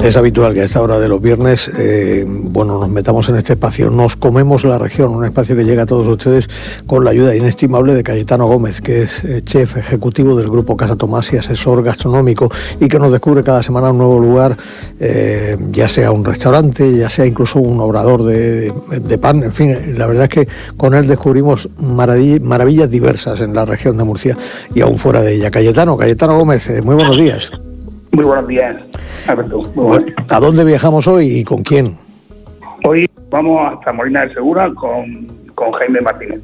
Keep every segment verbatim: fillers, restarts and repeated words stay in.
Es habitual que a esta hora de los viernes, eh, bueno, nos metamos en este espacio, nos comemos la región, un espacio que llega a todos ustedes con la ayuda inestimable de Cayetano Gómez, que es eh, chef ejecutivo del Grupo Casa Tomás y asesor gastronómico, y que nos descubre cada semana un nuevo lugar, eh, ya sea un restaurante, ya sea incluso un obrador de, de pan, en fin, la verdad es que con él descubrimos maravillas, maravillas diversas en la región de Murcia y aún fuera de ella. Cayetano, Cayetano Gómez, eh, muy buenos días. Muy buenos días, Alberto. Muy bueno, ¿a dónde viajamos hoy y con quién? Hoy vamos hasta Molina de Segura con, con Jaime Martínez.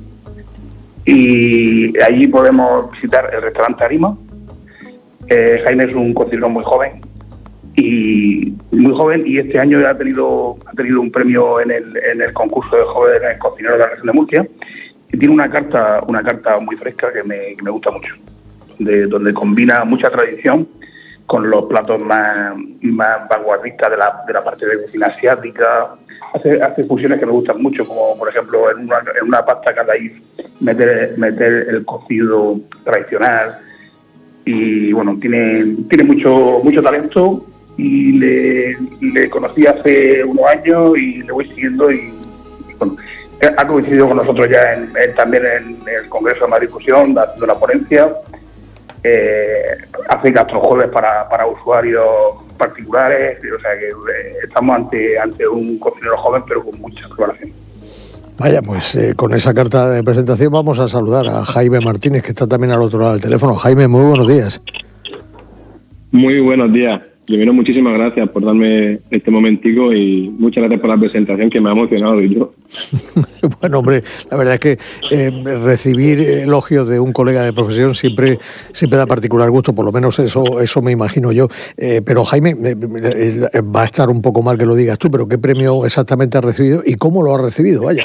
Y allí podemos visitar el restaurante Arima. Eh, Jaime es un cocinero muy joven y muy joven y este año ha tenido ha tenido un premio en el en el concurso de jóvenes cocineros de la región de Murcia y tiene una carta una carta muy fresca que me, que me gusta mucho, de donde combina mucha tradición con los platos más, más vanguardistas de la, de la parte de cocina asiática. Hace, hace fusiones que me gustan mucho, como por ejemplo en una, en una pasta cadaís meter, meter el cocido tradicional. Y bueno, tiene tiene mucho mucho talento y le, le conocí hace unos años y le voy siguiendo y, y bueno, ha coincidido con nosotros ya en, en, también en el Congreso de Madrid Fusión, haciendo la ponencia. Eh, hace gastrojueves para, para usuarios particulares, o sea que eh, estamos ante ante un cocinero joven pero con mucha preparación. Vaya, pues eh, con esa carta de presentación vamos a saludar a Jaime Martínez, que está también al otro lado del teléfono. Jaime, muy buenos días. Muy buenos días. Primero, muchísimas gracias por darme este momentico y muchas gracias por la presentación, que me ha emocionado y yo. Bueno, hombre, la verdad es que eh, recibir elogios de un colega de profesión siempre siempre da particular gusto, por lo menos eso eso me imagino yo. Eh, pero Jaime, eh, eh, va a estar un poco mal que lo digas tú, pero ¿qué premio exactamente has recibido y cómo lo has recibido? Vaya.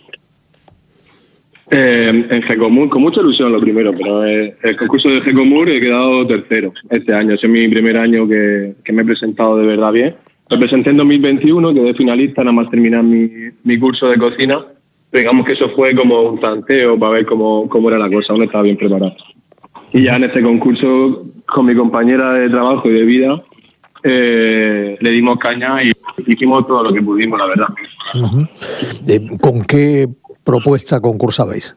Eh, en Gecomur, con mucha ilusión lo primero, pero eh, el concurso de Gecomur he quedado tercero este año. Ese es mi primer año que, que me he presentado de verdad bien. Me presenté en dos mil veintiuno, quedé finalista, nada más terminar mi, mi curso de cocina. Pero digamos que eso fue como un tanteo para ver cómo, cómo era la cosa, uno estaba bien preparado. Y ya en este concurso, con mi compañera de trabajo y de vida, eh, le dimos caña y hicimos todo lo que pudimos, la verdad. Uh-huh. Eh, ¿Con qué propuesta concursabais?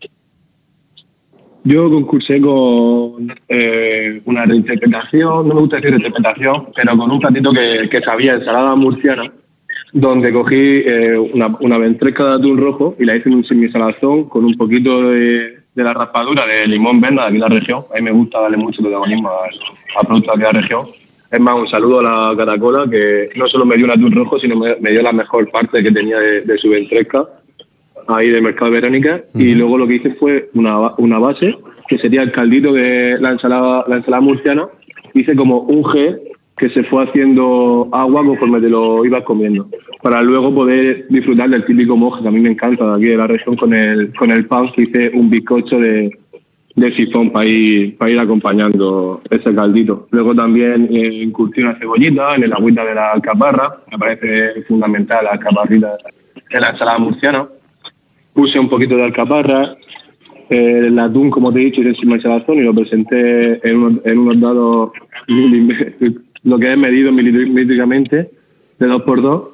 Yo concursé con eh, una reinterpretación, no me gusta decir reinterpretación, pero con un platito que, que sabía ensalada murciana, donde cogí eh, una, una ventresca de atún rojo y la hice en un semisalazón con un poquito de, de la raspadura de limón verde de aquí en la región. A mí me gusta darle mucho protagonismo a, a productos de aquí en la región. Es más, un saludo a la Caracola, que no solo me dio un atún rojo, sino me, me dio la mejor parte que tenía de, de su ventresca, ahí del mercado de Verónica. Uh-huh. Y luego lo que hice fue una, una base, que sería el caldito de la ensalada, la ensalada murciana. Hice como un G que se fue haciendo agua conforme te lo ibas comiendo, para luego poder disfrutar del típico moje, que a mí me encanta de aquí de la región, con el con el pan, que hice un bizcocho de, de sifón para ir, para ir acompañando ese caldito. Luego también eh, incursioné una cebollita en el agüita de la alcaparra, me parece fundamental la alcaparrita de la ensalada murciana. Puse un poquito de alcaparra, eh, el atún, como te he dicho, hice encima de salazón y lo presenté en unos, en unos dados, lo que he medido milímetrícamente, de dos por dos.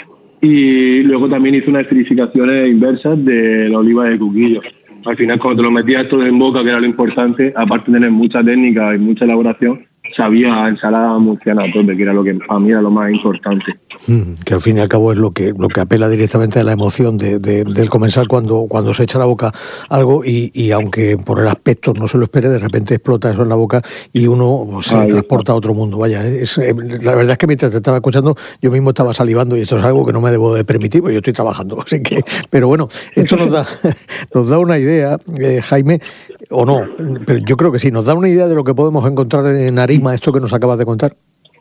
Y luego también hice unas esferificaciones inversas de la oliva de Cuquillo. Al final, cuando te lo metías todo en boca, que era lo importante, aparte de tener mucha técnica y mucha elaboración, sabía ensalada murciana a tope, que era lo que para mí era lo más importante. Mm, que al fin y al cabo es lo que lo que apela directamente a la emoción de, de, del comensal cuando, cuando se echa a la boca algo y, y aunque por el aspecto no se lo espere, de repente explota eso en la boca y uno pues, se Ay, transporta a otro mundo. Vaya, es, la verdad es que mientras te estaba escuchando yo mismo estaba salivando y esto es algo que no me debo de permitir porque yo estoy trabajando. Así que, pero bueno, esto nos da, nos da una idea, eh, Jaime, o no, pero yo creo que sí, nos da una idea de lo que podemos encontrar en Arima, esto que nos acabas de contar.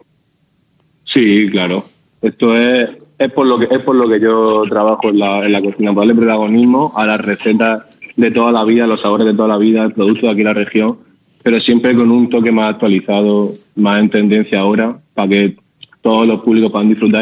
Sí, claro. Esto es es por lo que es por lo que yo trabajo en la, en la cocina, por darle protagonismo a las recetas de toda la vida, los sabores de toda la vida, el producto de aquí en la región, pero siempre con un toque más actualizado, más en tendencia ahora, para que todos los públicos puedan disfrutar